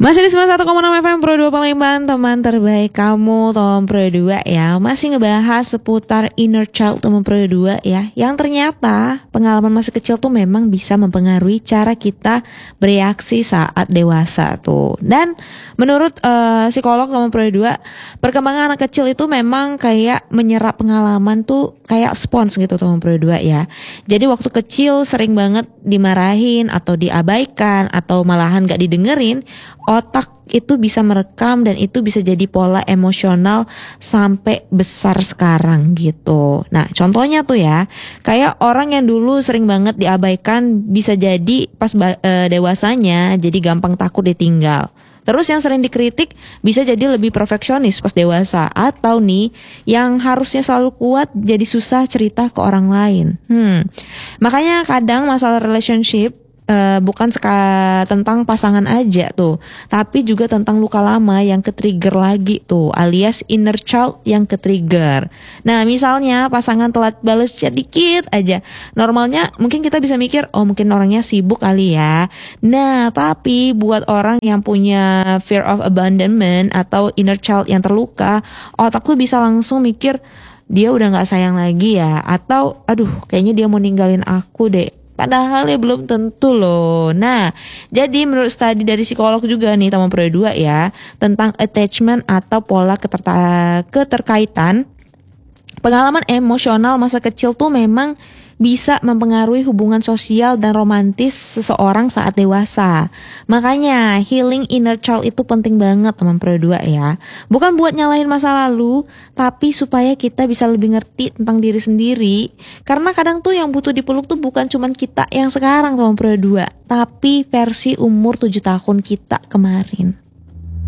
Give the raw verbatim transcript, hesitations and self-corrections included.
Masih di sembilan puluh satu koma enam F M Pro dua Palembang, teman terbaik kamu, Tom Pro dua ya. Masih ngebahas seputar inner child teman Pro dua ya. Yang ternyata pengalaman masa kecil tuh memang bisa mempengaruhi cara kita bereaksi saat dewasa tuh. Dan menurut uh, psikolog teman Pro dua, perkembangan anak kecil itu memang kayak menyerap pengalaman tuh kayak spons gitu teman Pro dua ya. Jadi waktu kecil sering banget dimarahin atau diabaikan atau malahan gak didengerin, otak itu bisa merekam dan itu bisa jadi pola emosional sampai besar sekarang gitu. Nah contohnya tuh ya, kayak orang yang dulu sering banget diabaikan bisa jadi pas e, dewasanya jadi gampang takut ditinggal. Terus yang sering dikritik bisa jadi lebih perfeksionis pas dewasa. Atau nih yang harusnya selalu kuat jadi susah cerita ke orang lain. Hmm. Makanya kadang masalah relationship Uh, bukan seka tentang pasangan aja tuh, tapi juga tentang luka lama yang ke-trigger lagi tuh, alias inner child yang ke-trigger. Nah misalnya pasangan telat balas chat dikit aja, normalnya mungkin kita bisa mikir, oh mungkin orangnya sibuk kali ya. Nah tapi buat orang yang punya fear of abandonment atau inner child yang terluka, otak tuh bisa langsung mikir, dia udah gak sayang lagi ya, atau aduh kayaknya dia mau ninggalin aku deh. Padahal ya belum tentu loh. Nah, jadi menurut studi dari psikolog juga nih teman Pro dua ya, tentang attachment atau pola keterta- keterkaitan, pengalaman emosional masa kecil tuh memang bisa mempengaruhi hubungan sosial dan romantis seseorang saat dewasa. Makanya healing inner child itu penting banget teman Pro dua ya. Bukan buat nyalahin masa lalu, tapi supaya kita bisa lebih ngerti tentang diri sendiri. Karena kadang tuh yang butuh dipeluk tuh bukan cuman kita yang sekarang teman Pro dua, tapi versi umur tujuh tahun kita kemarin.